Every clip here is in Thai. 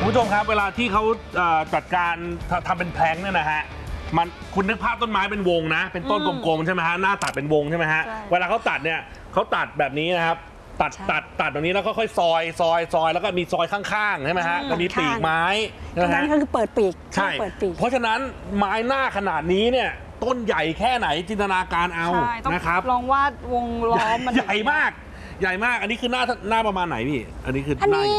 ผู้ชมครับเวลาที่เขาจัดการทำเป็นแพลงเนี่ยนะฮะมันคุณนึกภาพต้นไม้เป็นวงนะเป็นต้นกลมๆใช่ไหมฮะหน้าตัดเป็นวงใช่ไหมฮะเวลาเขาตัดเนี่ยเขาตัดแบบนี้นะครับตัดแบบนี้แล้วก็ค่อยซอยแล้วก็มีซอยข้างๆใช่ไหมฮะก็มีปีกไม้ตรงนั้นก็คือเปิดปีกใช่เพราะฉะนั้นไม้หน้าขนาดนี้เนี่ยต้นใหญ่แค่ไหนจินตนาการเอานะครับลองวาดวงล้อมมันใหญ่มากอันนี้คือหน้าประมาณไหนพี่อันนี้คืออันนี้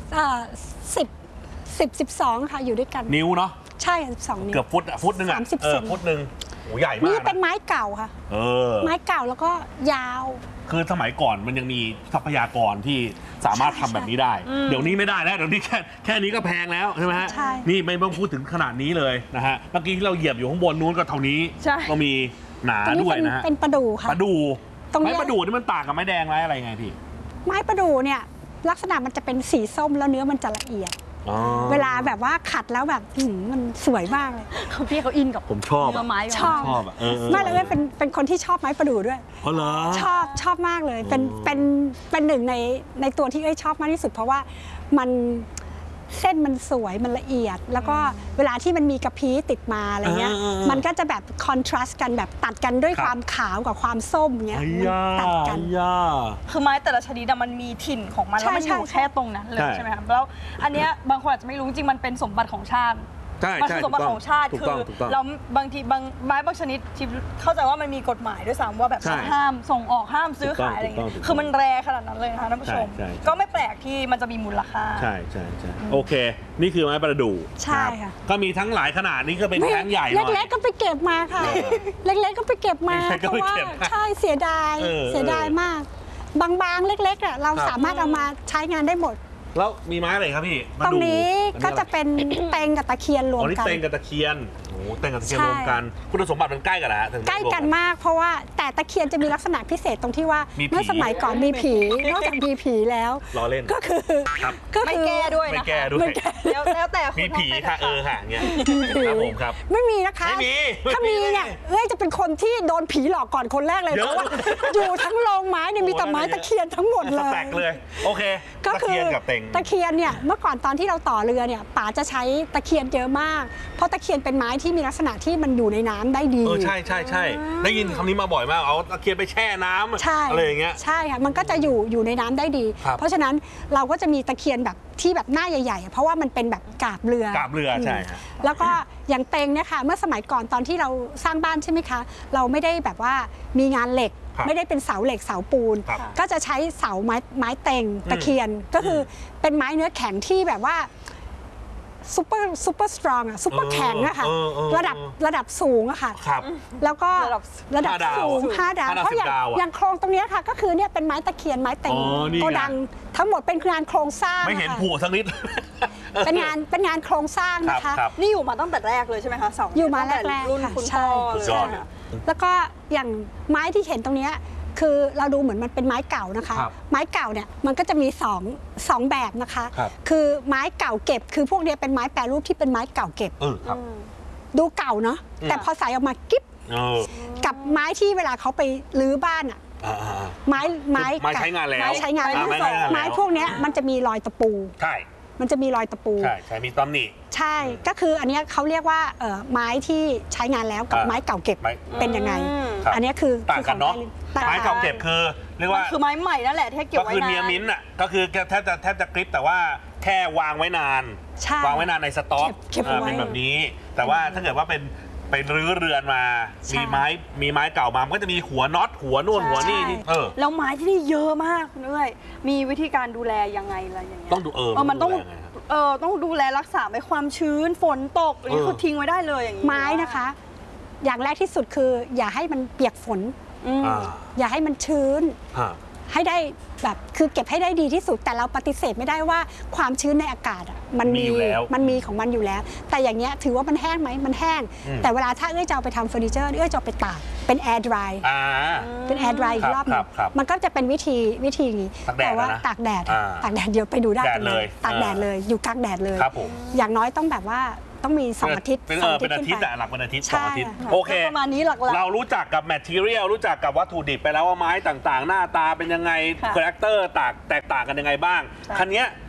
12ค่ะอยู่ด้วยกันนิ้วเนาะใช่12นิ้วเกือบฟุตนึงอ่ะฟุตนึงโอ้ใหญ่มากนี่เป็นไม้เก่าค่ะไม้เก่าแล้วก็ยาวคือสมัยก่อนมันยังมีทรัพยากรที่สามารถทำแบบนี้ได้เดี๋ยวนี้ไม่ได้แล้วเดี๋ยวนี้แค่นี้ก็แพงแล้วใช่ไหมฮะนี่ไม่ต้องพูดถึงขนาดนี้เลยนะฮะเมื่อกี้ที่เราเหยียบอยู่ข้างบนนู้นก็เท่านี้ก็มีหนาด้วยนะฮะเป็นประดู่ค่ะประดู่ไม้ประดู่นี่มันต่างกับไม้แดงไม้อะไรไงพี่ไม้ประดู่เนี่ยลักษณะมันจะเป็นสีส้มแล้วเนื้อมันจะละเอียดเวลาแบบว่าขัดแล้วแบบมันสวยมากเลยพี่เขาอินกับผมชอบไม้ชอบไม่เลยเป็นคนที่ชอบไม้ประดู่ด้วยอ๋อเหรอชอบมากเลยเป็นหนึ่งในตัวที่ชอบมากที่สุดเพราะว่ามันเส้นมันสวยมันละเอียดแล้วก็เวลาที่มันมีกระพี้ติดมาอะไรเงี้ยมันก็จะแบบคอนทราสต์กันแบบตัดกันด้วยความขาวกับความส้มเงี้ยตัดกันคือไม้แต่ละชนิดมันมีถิ่นของมันแล้วมันอยู่แค่ตรงนั้นเลยใช่ไหมครับแล้วอันเนี้ยบางคนอาจจะไม่รู้จริงมันเป็นสมบัติของชาติมันคือสมบัติของชาติคือเราบางทีไม้บางชนิดที่เข้าใจว่ามันมีกฎหมายด้วยซ้ำว่าแบบห้ามส่งออกห้ามซื้อขายอะไรอย่างเงี้ยคือมันแรงขนาดนั้นเลยนะคะท่านผู้ชมก็ไม่แปลกที่มันจะมีมูลค่าใช่โอเคนี่คือไม้ประดู่ใช่ค่ะก็มีทั้งหลายขนาดนี้ก็เป็นแท่งใหญ่เล็กๆก็ไปเก็บมาค่ะเล็กๆก็ไปเก็บมาเพราะว่าใช่เสียดายมากบางๆเล็กๆอ่ะเราสามารถเอามาใช้งานได้หมดแล้วมีไม้อะไรครับพี่ตรงนี้ก็จะเป็นเต็งกับตะเคียนรวมกันเต็งกับตะเคียนเต็งกับตะเคียนรวมกันคุณสมบัติมันใกล้กันนะใกล้กันมากเพราะว่าแต่ตะเคียนจะมีลักษณะพิเศษตรงที่ว่าเมื่อสมัยก่อนมีผีนอกจากมีผีแล้วก็คือไม่แก้ด้วยนะคะแล้วแต่มีผีค่ะค่ะเงี้ยครับผมครับไม่มีนะคะถ้ามีเนี่ยจะเป็นคนที่โดนผีหลอกก่อนคนแรกเลยเพราะว่าอยู่ทั้งโรงไม้เนี่ยมีแต่ไม้ตะเคียนทั้งหมดเลยแตกเลยโอเคก็คือตะเคียนเนี่ยเมื่อก่อนตอนที่เราต่อเรือเนี่ยป๋าจะใช้ตะเคียนเยอะมากเพราะตะเคียนเป็นไม้ที่มีลักษณะที่มันอยู่ในน้ำได้ดีใช่ได้ยินคำนี้มาบ่อยมากเอาตะเคียนไปแช่น้ำอะไรอย่างเงี้ยใช่ค่ะมันก็จะอยู่ในน้ำได้ดีเพราะฉะนั้นเราก็จะมีตะเคียนแบบที่แบบหน้าใหญ่ๆเพราะว่ามันเป็นแบบกาบเรือใช่แล้วก็อย่างเต็งเนี่ยค่ะเมื่อสมัยก่อนตอนที่เราสร้างบ้านใช่ไหมคะเราไม่ได้แบบว่ามีงานเหล็กไม่ได้เป็นเสาเหล็กเสาปูนก็จะใช้เสาไม้เต็งตะเคียนก็คือเป็นไม้เนื้อแข็งที่แบบว่าซูเปอร์สตรองอะซูเปอร์แข็งอะค่ะระดับสูงอะค่ะแล้วก็ระดับสูง5 ดาวเพราะอย่างโครงตรงนี้ค่ะก็คือเนี่ยเป็นไม้ตะเคียนไม้เต็งโกดังทั้งหมดเป็นงานโครงสร้างไม่เห็นผัวสักนิดเป็นงานโครงสร้างนะคะนี่อยู่มาตั้งแต่แรกเลยใช่ไหมคะอยู่มาแรกรุ่นคุณพ่อแล้วก็อย่างไม้ที่เห็นตรงนี้คือเราดูเหมือนมันเป็นไม้เก่านะคะไม้เก่าเนี่ยมันก็จะมีสองแบบนะคะคือไม้เก่าเก็บคือพวกนี้เป็นไม้แปรรูปที่เป็นไม้เก่าเก็บดูเก่าเนาะแต่พอใส่ออกมากิ๊บกับไม้ที่เวลาเขาไปรื้อบ้านอะไม้ใช้งานแล้วไม้พวกนี้มันจะมีรอยตะปูใช่มันจะมีรอยตะปูใช่มีตำหนิใช่ก็คืออันนี้เขาเรียกว่าไม้ที่ใช้งานแล้วกับไม้เก่าเก็บเป็นยังไงอันนี้คือต่างกันเนาะไม้เก่าเก็บคือเรียกว่าคือไม้ใหม่นั่นแหละที่เก็บไว้นานก็คือเนียมิ้นอ่ะก็คือแทบจะกริปแต่ว่าแค่วางไว้นานในสต็อกเป็นแบบนี้แต่ว่าถ้าเกิดว่าเป็นไปรื้อเรือนมามีไม้เก่ามามันก็จะมีหัวน็อตหัวนู่นหัวนี่แล้วไม้ที่นี่เยอะมากคุณเอ้ยมีวิธีการดูแลยังไงอะไรอย่างเงี้ยต้องดูมันต้องดูแลรักษาไม่ความชื้นฝนตกหรือคือทิ้งไว้ได้เลยอย่างนี้ไม้นะคะอย่างแรกที่สุดคืออย่าให้มันเปียกฝนอย่าให้มันชื้นให้ได้แบบคือเก็บให้ได้ดีที่สุดแต่เราปฏิเสธไม่ได้ว่าความชื้นในอากาศมันมีของมันอยู่แล้วแต่อย่างเงี้ยถือว่ามันแห้งไหมมันแห้งแต่เวลาถ้าจะเอาไปทำเฟอร์นิเจอร์จะเอาไปตากเป็นแอร์ดรายเป็นแอร์ดรายอีกรอบนึงมันก็จะเป็นวิธีนี้แต่ว่าตากแดดเดี๋ยวไปดูได้เลยตากแดดเลยอยู่กลางแดดเลยอย่างน้อยต้องแบบว่าต้องมี2 อาทิตย์เป็นอาทิตย์หลักเป็นอาทิตย์2 อาทิตย์โอเคประมาณนี้หลักเรารู้จักกับแมททีเรียลรู้จักกับวัตถุดิบไปแล้วว่าไม้ต่างๆหน้าตาเป็นยังไงคาแรคเตอร์แตกต่างกันยังไงบ้างคันนี้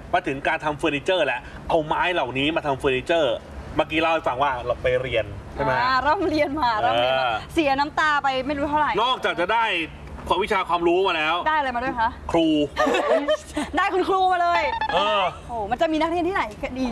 มาถึงการทำเฟอร์นิเจอร์แล้วเอาไม้เหล่านี้มาทำเฟอร์นิเจอร์เมื่อกี้เล่าให้ฟังว่าเราไปเรียนใช่ไหมร่ำเรียนมาเสียน้ำตาไปไม่รู้เท่าไหร่นอกจากจะได้วิชาความรู้มาแล้วได้อะไรมาด้วยคะครูได้คุณครูมาเลยโอ้มันจะมีนักเรียนที่ไหนดี